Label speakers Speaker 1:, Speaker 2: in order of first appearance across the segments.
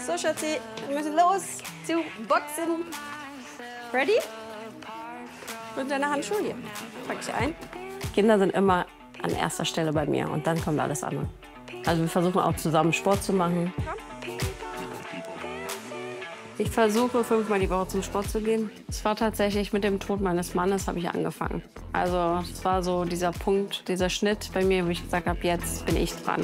Speaker 1: So, Schatzi, wir müssen los zu Boxen. Ready? Und deine Handschuhe hier. Pack ich ein. Kinder sind immer an erster Stelle bei mir und dann kommt alles andere. Also wir versuchen auch zusammen Sport zu machen. Ich versuche 5-mal die Woche zum Sport zu gehen. Es war tatsächlich mit dem Tod meines Mannes habe ich angefangen. Also es war so dieser Punkt, dieser Schnitt bei mir, wo ich gesagt habe, jetzt bin ich dran.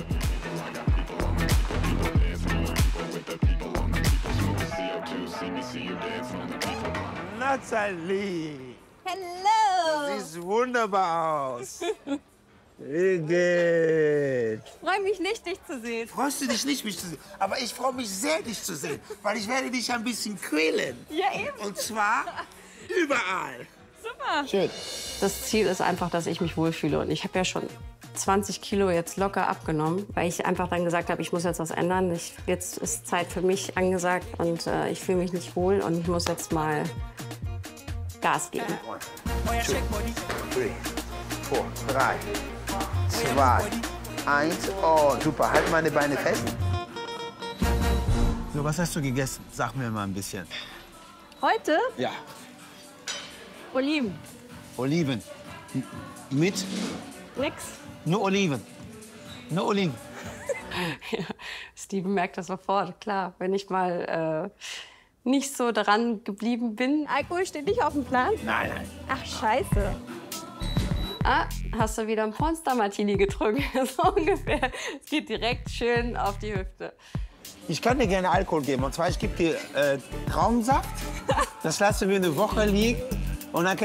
Speaker 2: Nathalie!
Speaker 1: Hello!
Speaker 2: Siehst wunderbar aus. Wie geht's?
Speaker 1: Ich freue mich nicht, dich zu sehen.
Speaker 2: Freust du dich nicht, mich zu sehen? Aber ich freue mich sehr, dich zu sehen, weil ich werde dich ein bisschen quälen.
Speaker 1: Ja, eben.
Speaker 2: Und zwar überall.
Speaker 1: Super.
Speaker 2: Schön.
Speaker 1: Das Ziel ist einfach, dass ich mich wohlfühle. Und ich habe ja schon 20 Kilo jetzt locker abgenommen, weil ich einfach dann gesagt habe, ich muss jetzt was ändern. Jetzt ist Zeit für mich angesagt und ich fühle mich nicht wohl und ich muss jetzt mal Gas geben.
Speaker 2: 1, 2, 3, 4, 3, 2, 1. Oh, super. Halt meine Beine fest. So, was hast du gegessen? Sag mir mal ein bisschen.
Speaker 1: Heute
Speaker 2: Ja.
Speaker 1: Oliven.
Speaker 2: Oliven. Mit?
Speaker 1: Nix.
Speaker 2: Nur Oliven. Nur Oliven.
Speaker 1: Ja, Steven merkt das sofort, klar. Wenn ich mal nicht so dran geblieben bin. Alkohol steht nicht auf dem Plan?
Speaker 2: Nein, nein.
Speaker 1: Ach, scheiße. Ah, hast du wieder einen Monster-Martini getrunken? So ungefähr. Es geht direkt schön auf die Hüfte.
Speaker 2: Ich kann dir gerne Alkohol geben. Und zwar, ich gebe dir Traubensaft. Das lassen wir eine Woche liegen. Und dann